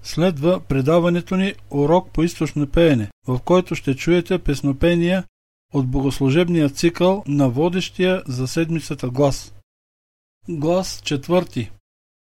Следва предаването ни Урок по източно пеене, в който ще чуете песнопения от богослужебния цикъл на водещия за седмицата глас. Глас 4.